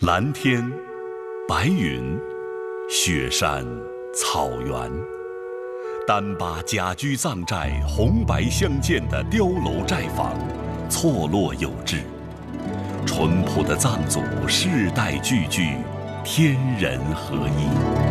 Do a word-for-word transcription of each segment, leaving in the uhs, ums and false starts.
蓝天、白云、雪山、草原，单把家居藏寨红白相间的碉楼寨房，错落有致。淳朴的藏族世代聚居，天人合一。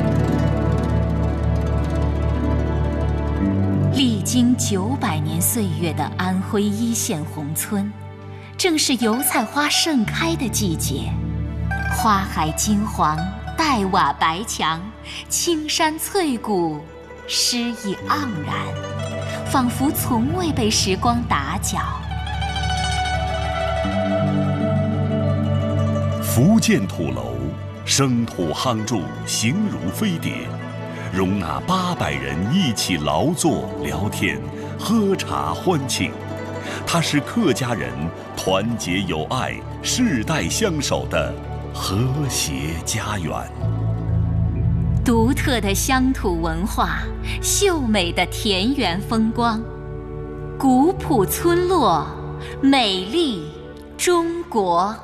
历经九百年岁月的安徽一线宏村，正是油菜花盛开的季节。花海金黄，黛瓦白墙，青山翠谷，诗意盎然，仿佛从未被时光打搅。 福建土楼，生土夯筑，形如飞碟，容纳八百人一起劳作、聊天、喝茶欢庆。它是客家人团结友爱、世代相守的和谐家园。 独特的乡土文化，秀美的田园风光，古朴村落，美丽中国。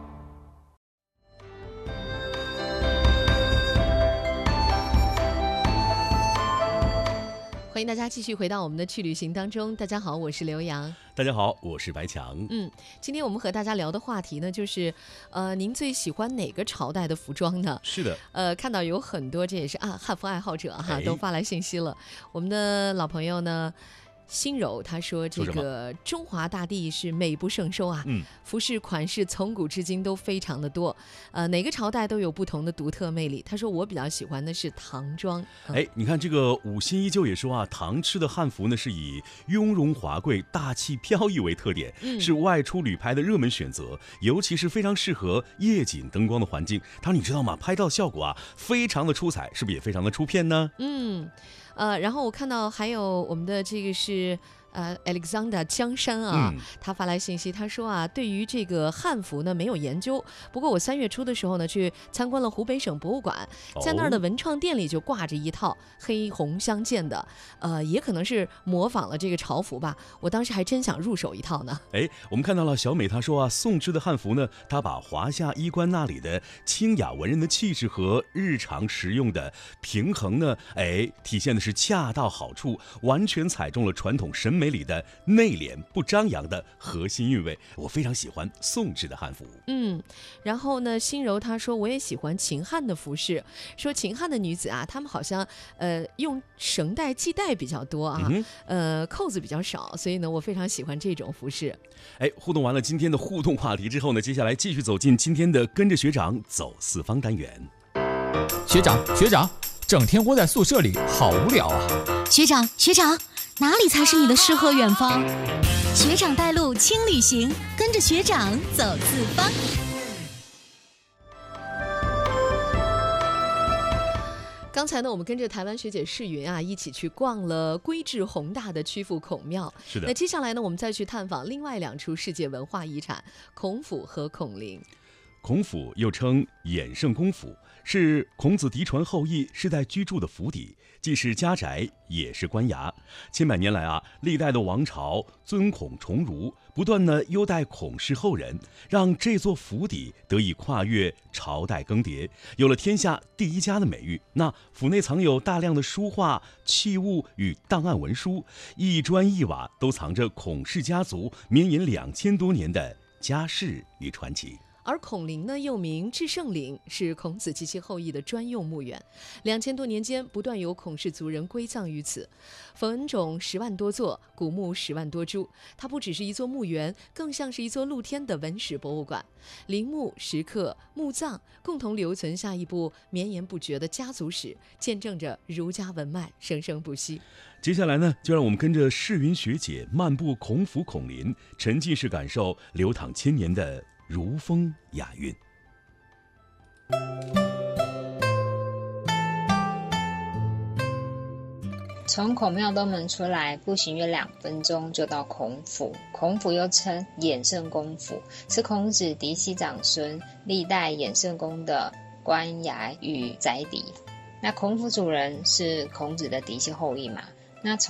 欢迎大家继续回到我们的去旅行当中。大家好，我是刘洋。 大家好，我是白强。 嗯，今天我们和大家聊的话题呢，就是呃，您最喜欢哪个朝代的服装呢？ 是的， 呃，看到有很多这也是啊汉服爱好者哈、哎、都发来信息了。我们的老朋友呢，心柔他说这个中华大地是美不胜收啊，嗯，服饰款式从古至今都非常的多，呃，哪个朝代都有不同的独特魅力。他说我比较喜欢的是唐装。 嗯、哎，你看这个五心依旧也说啊，唐式的汉服呢是以雍容华贵、大气飘逸为特点，嗯、是外出旅拍的热门选择，尤其是非常适合夜景灯光的环境。他说你知道吗？拍照效果啊非常的出彩，是不是也非常的出片呢？ 嗯。呃，然后我看到还有我们的这个是呃 Alexander 江山啊、嗯，他发来信息，他说啊，对于这个汉服呢没有研究，不过我三月初的时候呢去参观了湖北省博物馆，在那儿的文创店里就挂着一套黑红相间的，呃，也可能是模仿了这个朝服吧，我当时还真想入手一套呢。 哎，我们看到了小美，她说啊，宋制的汉服呢，她把华夏衣冠那里的清雅文人的气质和日常实用的平衡呢，哎，体现的是恰到好处，完全踩中了传统审美美里的内敛不张扬的核心韵味，我非常喜欢宋制的汉服。 嗯，然后呢，心柔她说我也喜欢秦汉的服饰，说秦汉的女子啊，她们好像呃用绳带系带比较多啊、嗯，呃扣子比较少，所以呢，我非常喜欢这种服饰。 哎，互动完了今天的互动话题之后呢，接下来继续走进今天的跟着学长走四方单元。 学长，学长，整天窝在宿舍里好无聊啊！ 学长，学长。哪里才是你的诗和远方？学长带路轻旅行，跟着学长走四方。 刚才呢，我们跟着台湾学姐世云啊，一起去逛了规制宏大的曲阜孔庙。 是的。 那接下来呢，我们再去探访另外两处世界文化遗产孔府和孔林。 孔府又称衍圣公府，是孔子嫡传后裔世代居住的府邸，既是家宅，也是官衙。千百年来啊，历代的王朝尊孔崇儒，不断呢优待孔氏后人，让这座府邸得以跨越朝代更迭，有了天下第一家的美誉。那府内藏有大量的书画、器物与档案文书，一砖一瓦都藏着孔氏家族绵延两千多年的家世与传奇。 而孔林呢，又名至圣陵，是孔子及其后裔的专用墓园。两千多年间，不断有孔氏族人归葬于此，坟冢十万多座，古墓十万多株。它不只是一座墓园，更像是一座露天的文史博物馆。陵墓、石刻、墓葬共同留存下一部绵延不绝的家族史，见证着儒家文脉生生不息。 接下来呢，就让我们跟着世云学姐漫步孔府孔林，沉浸式感受流淌千年的儒风雅韵。 从孔庙东门出来，步行约两分钟就到孔府。孔府又称衍圣公府，是孔子嫡系长孙，历代衍圣公的官衙与宅邸。那孔府主人是孔子的嫡系后裔嘛？那从